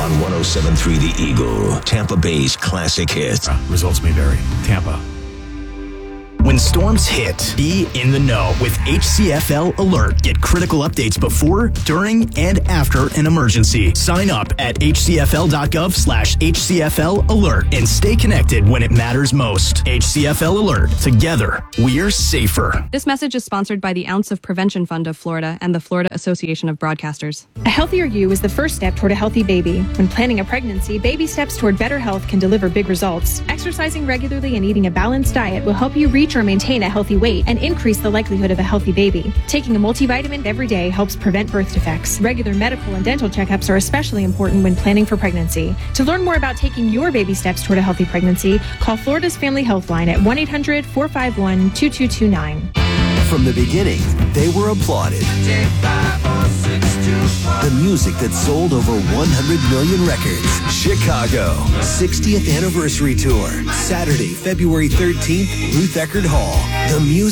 on 107.3 The Eagle, Tampa Bay's classic hits. Results may vary. Tampa. When storms hit, be in the know with HCFL Alert. Get critical updates before, during, and after an emergency. Sign up at hcfl.gov/HCFL Alert and stay connected when it matters most. HCFL Alert. Together, we're safer. This message is sponsored by the Ounce of Prevention Fund of Florida and the Florida Association of Broadcasters. A healthier you is the first step toward a healthy baby. When planning a pregnancy, baby steps toward better health can deliver big results. Exercising regularly and eating a balanced diet will help you reach or maintain a healthy weight and increase the likelihood of a healthy baby. Taking a multivitamin every day helps prevent birth defects. Regular medical and dental checkups are especially important when planning for pregnancy. To learn more about taking your baby steps toward a healthy pregnancy, call Florida's Family Health Line at 1-800-451-2229. From the beginning, they were applauded. The music that sold over 100 million records. Chicago, 60th Anniversary Tour. Saturday, February 13th, Ruth Eckerd Hall. The music